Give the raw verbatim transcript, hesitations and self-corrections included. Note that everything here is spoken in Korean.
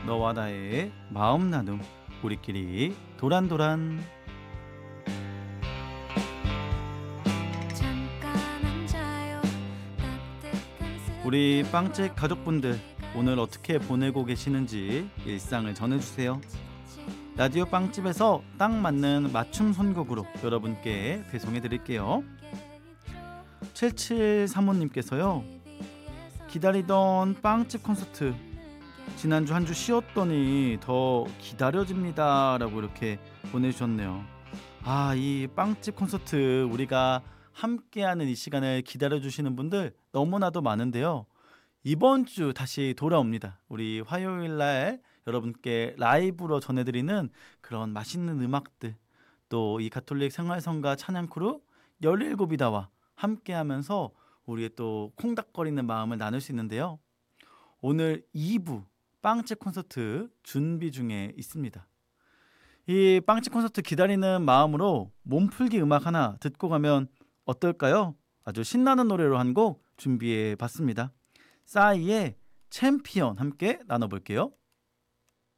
너와 나의 마음 나눔, 우리끼리 도란도란. 우리 빵집 가족분들, 오늘 어떻게 보내고 계시는지 일상을 전해주세요. 라디오 빵집에서 딱 맞는 맞춤 선곡으로 여러분께 배송해 드릴게요. 칠칠삼오님께서요, 기다리던 빵집 콘서트 지난주 한 주 쉬었더니 더 기다려집니다 라고 이렇게 보내주셨네요. 아, 이 빵집 콘서트, 우리가 함께하는 이 시간을 기다려주시는 분들 너무나도 많은데요. 이번 주 다시 돌아옵니다. 우리 화요일날 여러분께 라이브로 전해드리는 그런 맛있는 음악들, 또 이 가톨릭 생활성가 찬양크루 열일곱이다와 함께하면서 우리의 또 콩닥거리는 마음을 나눌 수 있는데요. 오늘 이 부 빵집 콘서트 준비 중에 있습니다. 이 빵집 콘서트 기다리는 마음으로 몸풀기 음악 하나 듣고 가면 어떨까요? 아주 신나는 노래로 한 곡 준비해 봤습니다. 싸이의 챔피언 함께 나눠볼게요.